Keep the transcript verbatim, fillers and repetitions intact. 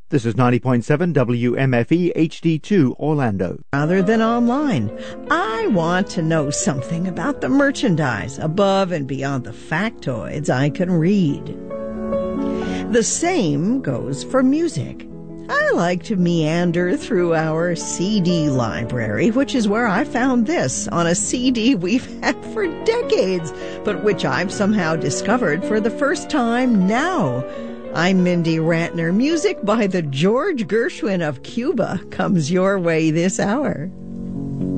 This is ninety point seven W M F E H D two Orlando. Rather than online, I want to know something about the merchandise above and beyond the factoids I can read. The same goes for music. I like to meander through our C D library, which is where I found this on a C D we've had for decades, but which I've somehow discovered for the first time now. I'm Mindy Rantner. Music by the George Gershwin of Cuba comes your way this hour.